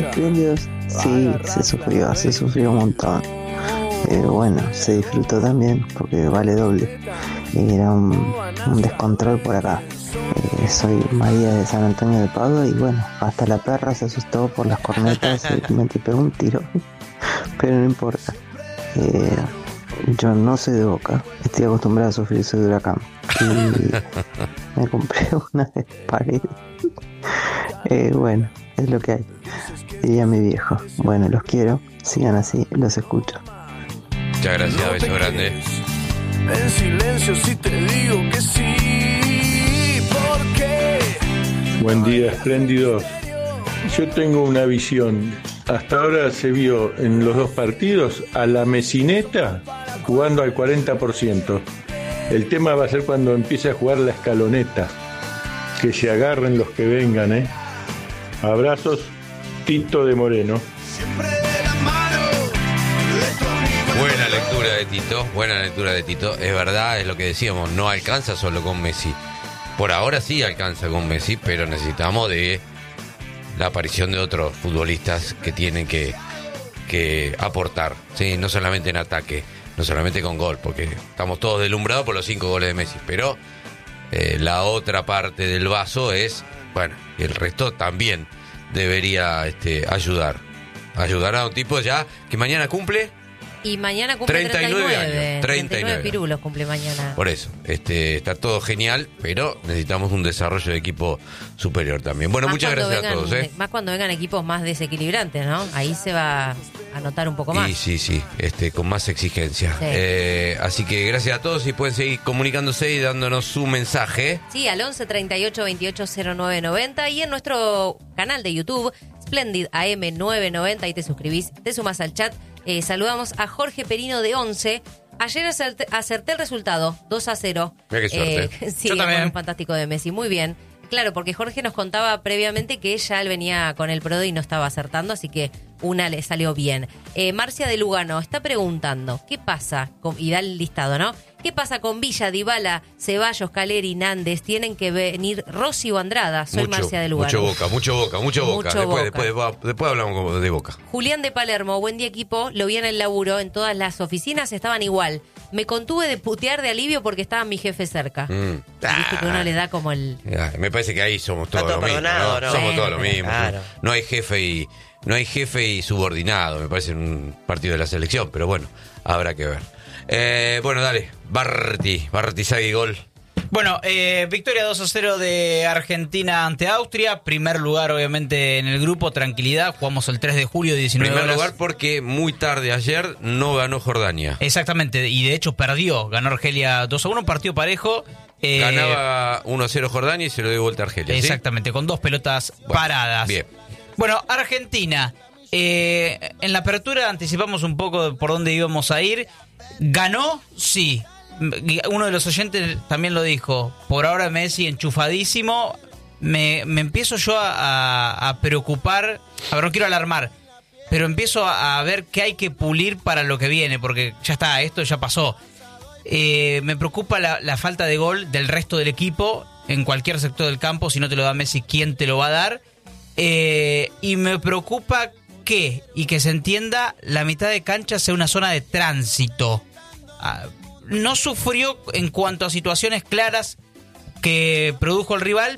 espléndidos. Sí, se sufrió un montón. Pero bueno, se disfrutó también porque vale doble. Era un descontrol por acá. Soy María de San Antonio de Padua y bueno, hasta la perra se asustó por las cornetas y me pegó un tiro. Pero no importa. Yo no soy de Boca, estoy acostumbrado a sufrir, soy de Huracán. Y me compré una de pared. Bueno, es lo que hay. Diría mi viejo. Bueno, los quiero, sigan así, los escucho. Muchas gracias, beso grande. En silencio si te digo que sí, ¿por qué? Buen día, espléndidos. Yo tengo una visión. Hasta ahora se vio en los dos partidos a la Mesineta jugando al 40%. El tema va a ser cuando empiece a jugar la Escaloneta. Que se agarren los que vengan, ¿eh? Abrazos, Tito de Moreno. Buena lectura de Tito. Es verdad, es lo que decíamos, no alcanza solo con Messi. Por ahora sí alcanza con Messi, pero necesitamos de la aparición de otros futbolistas que tienen que aportar, ¿sí? No solamente en ataque, no solamente con gol, porque estamos todos deslumbrados por los 5 goles de Messi, pero la otra parte del vaso es, bueno, y el resto también debería ayudar a un tipo ya que mañana cumple. Y mañana cumple 39 años. 39 pirulos cumple mañana. Por eso, está todo genial, pero necesitamos un desarrollo de equipo superior también. Bueno, muchas gracias a todos. Más cuando vengan equipos más desequilibrantes, ¿no? Ahí se va a notar un poco más. Sí, con más exigencia. Sí. Así que gracias a todos y pueden seguir comunicándose y dándonos su mensaje. Sí, al 11 38 28 09 90 y en nuestro canal de YouTube, Splendid AM 990, y te suscribís, te sumas al chat. Saludamos a Jorge Perino de 11. Ayer acerté el resultado, 2-0. Mira qué suerte. Sí, con un fantástico de Messi. Muy bien. Claro, porque Jorge nos contaba previamente que ya él venía con el PRODE y no estaba acertando, así que una le salió bien. Marcia de Lugano está preguntando, ¿qué pasa? Y da el listado, ¿no? ¿Qué pasa con Villa, Dybala, Ceballos, Caleri, Nández? Tienen que venir Rossi o Andrada. Soy Marcia de Lugano. Mucho Boca. Después hablamos de Boca. Julián de Palermo, buen día equipo. Lo vi en el laburo, en todas las oficinas estaban igual. Me contuve de putear de alivio porque estaba mi jefe cerca. Viste que uno le da como el... Me parece que ahí somos todos lo mismo, ¿no? Somos todos lo mismo. Claro. No hay jefe y subordinado, me parece, en un partido de la selección, pero bueno, habrá que ver. Bueno, dale, Barti Sagui, gol. Bueno, victoria 2-0 de Argentina ante Austria. Primer lugar, obviamente, en el grupo, tranquilidad. Jugamos el 3 de julio, 19 horas. Primer lugar porque muy tarde ayer no ganó Jordania. Exactamente, y de hecho perdió. Ganó Argelia 2-1, partido parejo. Ganaba 1-0 Jordania y se lo dio vuelta a Argelia. Exactamente, ¿sí? Con 2 pelotas paradas. Bien. Bueno, Argentina, en la apertura anticipamos un poco por dónde íbamos a ir. ¿Ganó? Sí. Uno de los oyentes también lo dijo. Por ahora Messi enchufadísimo. Me empiezo yo a preocupar. A ver, no quiero alarmar, pero empiezo a ver qué hay que pulir para lo que viene, porque ya está, esto ya pasó. Me preocupa la falta de gol del resto del equipo en cualquier sector del campo. Si no te lo da Messi, ¿quién te lo va a dar? Y me preocupa que se entienda, la mitad de cancha sea una zona de tránsito. No sufrió en cuanto a situaciones claras que produjo el rival,